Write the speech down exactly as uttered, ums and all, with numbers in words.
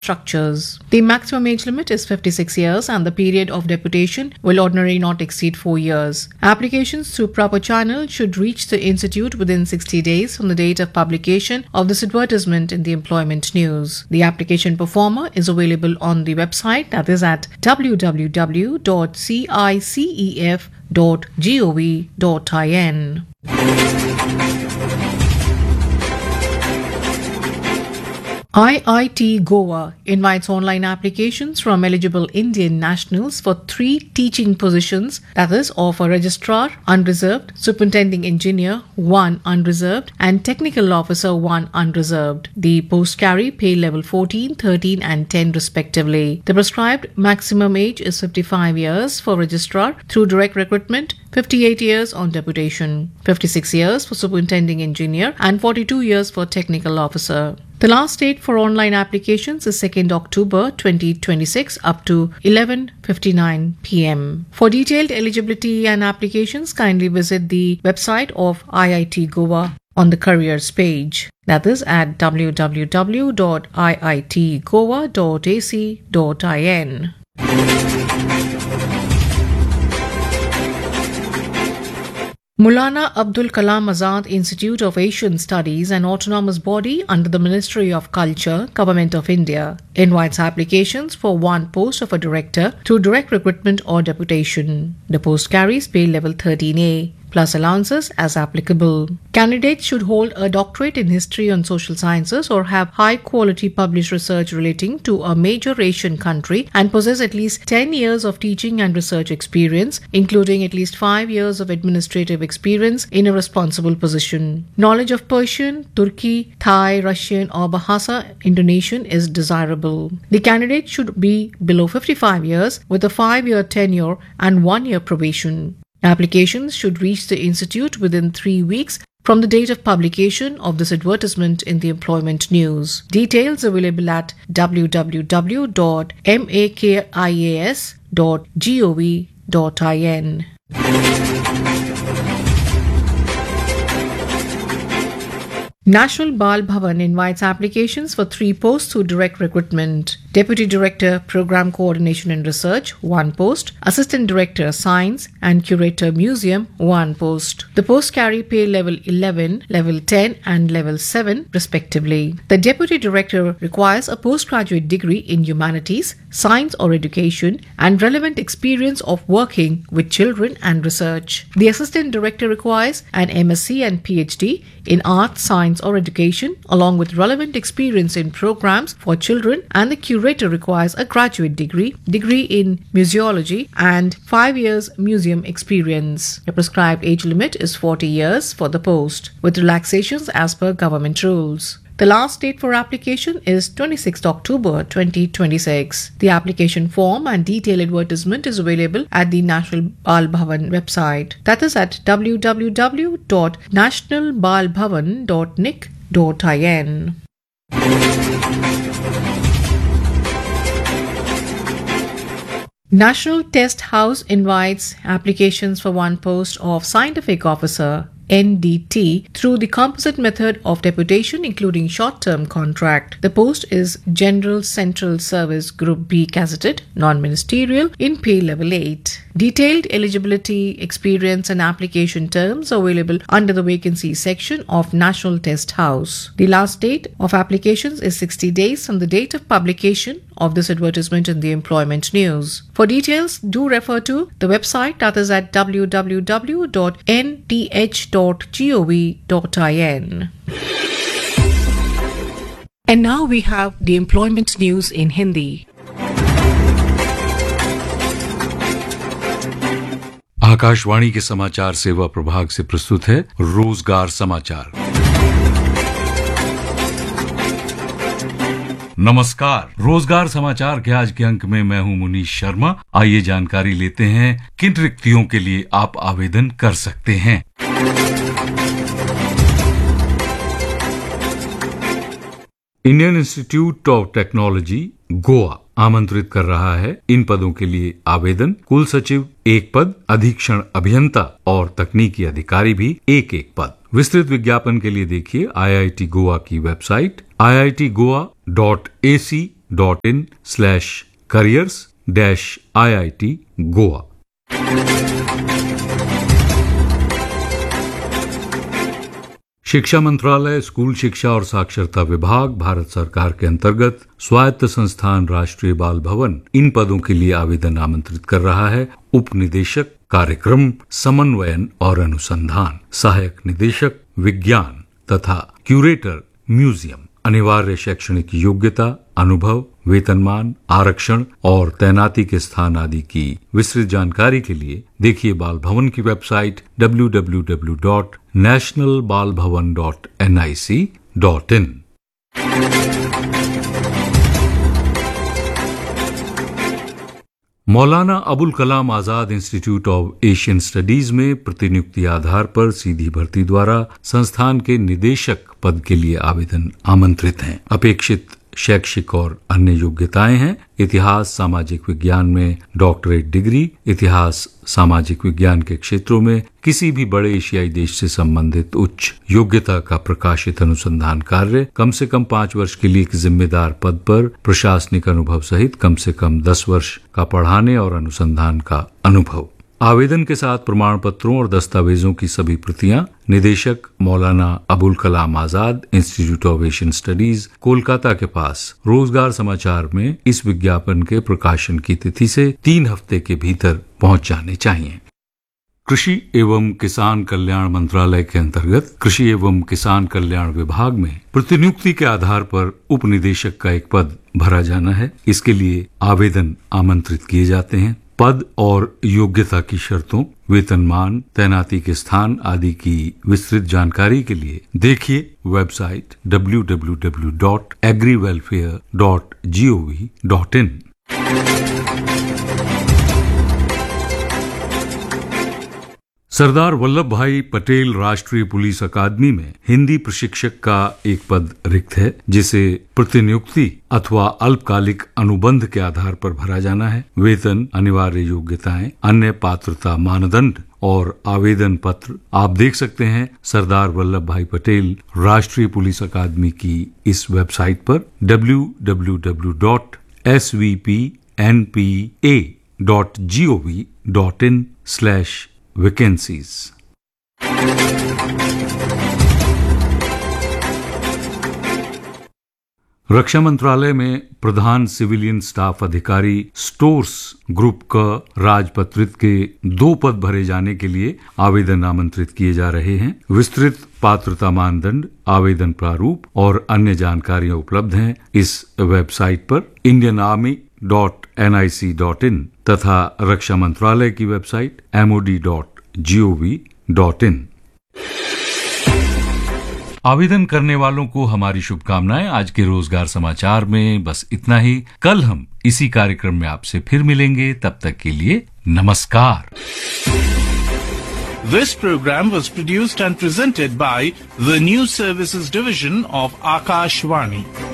structures. The maximum age limit is fifty-six years and the period of deputation will ordinarily not exceed four years. Applications through proper channel should reach the institute within sixty days from the date of publication of this advertisement in the employment news. The application performer is available on the website, that is at w w w dot cicef dot gov dot in. I I T Goa invites online applications from eligible Indian nationals for three teaching positions, that is, of a registrar, unreserved, superintending engineer, one unreserved, and technical officer, one unreserved. The posts carry pay level fourteen, thirteen, and ten respectively. The prescribed maximum age is fifty-five years for registrar through direct recruitment, fifty-eight years on deputation, fifty-six years for superintending engineer, and forty-two years for technical officer. The last date for online applications is second October twenty twenty-six up to eleven fifty-nine p m For detailed eligibility and applications, kindly visit the website of I I T Goa on the careers page. That is at w w w dot i i t goa dot a c dot in. Maulana Abdul Kalam Azad Institute of Asian Studies, an autonomous body under the Ministry of Culture, Government of India, invites applications for one post of a director through direct recruitment or deputation. The post carries pay level thirteen A. plus allowances as applicable. Candidates should hold a doctorate in history and social sciences or have high-quality published research relating to a major Asian country and possess at least ten years of teaching and research experience, including at least five years of administrative experience in a responsible position. Knowledge of Persian, Turki, Thai, Russian or Bahasa Indonesian is desirable. The candidate should be below fifty-five years with a five-year tenure and one-year probation. Applications should reach the institute within three weeks from the date of publication of this advertisement in the employment news. Details available at w w w dot makis dot gov dot in. National Bal Bhavan invites applications for three posts through direct recruitment. Deputy Director, Program Coordination and Research, one post. Assistant Director, Science and Curator, Museum, one post. The posts carry pay level eleven, level ten and level seven respectively. The Deputy Director requires a postgraduate degree in humanities, science or education and relevant experience of working with children and research. The Assistant Director requires an M S c and P H D in arts, science or education along with relevant experience in programs for children, and the Curator requires a graduate degree, degree in museology and five years museum experience. The prescribed age limit is forty years for the post, with relaxations as per government rules. The last date for application is twenty-sixth October twenty twenty-six. The application form and detailed advertisement is available at the National Bal Bhavan website. That is at w w w dot national bal bhavan dot nic dot in. National Test House invites applications for one post of Scientific Officer N D T through the composite method of deputation, including short-term contract. The post is General Central Service Group B gazetted, non-ministerial, in pay level eight. Detailed eligibility, experience and application terms are available under the vacancy section of National Test House. The last date of applications is sixty days from the date of publication of this advertisement in the employment news. For details, do refer to the website, that is at w w w dot n t h dot gov dot in. And now we have the employment news in Hindi. Akashvani के समाचार सेवा प्रभाग से प्रस्तुत है रोजगार समाचार। नमस्कार, रोजगार समाचार के आज के अंक में मैं हूं मुनीश शर्मा। आइए जानकारी लेते हैं किन रिक्तियों के लिए आप आवेदन कर सकते हैं। Indian institute of technology Goa आमंत्रित कर रहा है इन पदों के लिए आवेदन। कुल सचिव एक पद, अधीक्षण अभियंता और तकनीकी अधिकारी भी एक एक पद। विस्तृत विज्ञापन के लिए देखिए आई आई टी गोवा की website I I T Goa dot A C dot in slash careers dash I I T Goa. शिक्षा मंत्रालय, स्कूल शिक्षा और साक्षरता विभाग, भारत सरकार के अंतर्गत स्वायत्त संस्थान राष्ट्रीय बाल भवन इन पदों के लिए आवेदन आमंत्रित कर रहा है। उप निदेशक कार्यक्रम समन्वयन और अनुसंधान, सहायक निदेशक विज्ञान तथा क्यूरेटर म्यूजियम। अनिवार्य शैक्षणिक योग्यता, अनुभव, वेतनमान, आरक्षण और तैनाती के स्थान आदि की विस्तृत जानकारी के लिए देखिए बाल भवन की website W W W dot national बाल भवन dot N I C dot in. Maulana Abul Kalam Azad institute of Asian studies में प्रतिनियुक्ति आधार पर सीधी भर्ती द्वारा संस्थान के निदेशक पद के लिए आवेदन आमंत्रित हैं। अपेक्षित शैक्षिक और अन्य योग्यताएं हैं: इतिहास सामाजिक विज्ञान में डॉक्टरेट डिग्री, इतिहास सामाजिक विज्ञान के क्षेत्रों में किसी भी बड़े एशियाई देश से संबंधित उच्च योग्यता का प्रकाशित अनुसंधान कार्य, कम से कम पांच वर्ष के लिए एक जिम्मेदार पद पर प्रशासनिक अनुभव सहित कम से कम दस वर्ष का पढ़ाने और अनुसंधान का अनुभव। आवेदन के साथ प्रमाण पत्रों और दस्तावेजों की सभी प्रतियां निदेशक Maulana Abul Kalam Azad institute of Asian studies Kolkata के पास रोजगार समाचार में इस विज्ञापन के प्रकाशन की तिथि से तीन हफ्ते के भीतर पहुंच जाने चाहिए। कृषि एवं किसान कल्याण मंत्रालय के अंतर्गत कृषि एवं किसान कल्याण विभाग में प्रतिनियुक्ति के आधार पर उप निदेशक का एक पद भरा जाना है। इसके लिए आवेदन आमंत्रित किए जाते हैं। पद और योग्यता की शर्तों, वेतनमान, तैनाती के स्थान आदि की विस्तृत जानकारी के लिए देखिए website W W W dot agree welfare dot G O V dot in. Sardar Vallabh भाई पटेल राष्ट्रीय पुलिस अकादमी में हिंदी प्रशिक्षक का एक पद रिक्त है, जिसे प्रतिनियुक्ति अथवा अल्पकालिक अनुबंध के आधार पर भरा जाना है। वेतन, अनिवार्य योग्यताएं, अन्य पात्रता मानदंड और आवेदन पत्र आप देख सकते हैं सरदार वल्लभ भाई पटेल राष्ट्रीय पुलिस अकादमी की इस वेबसाइट पर W W W dot S V P N P A dot G O V dot in slash vacancies. रक्षा मंत्रालय में प्रधान सिविलियन स्टाफ अधिकारी स्टोर्स ग्रुप का राजपत्रित के दो पद भरे जाने के लिए आवेदन आमंत्रित किए जा रहे हैं। विस्तृत पात्रता मानदंड, आवेदन प्रारूप और अन्य जानकारियां उपलब्ध हैं इस वेबसाइट पर Indian army dot N I C dot in तथा रक्षा मंत्रालय की website M O D dot G O V dot in. आवेदन करने वालों को हमारी शुभकामनाएं। आज के रोजगार समाचार में बस इतना ही। कल हम इसी कार्यक्रम में आपसे फिर मिलेंगे। तब तक के लिए नमस्कार। This program was produced and presented by the News Services Division of Akashvani.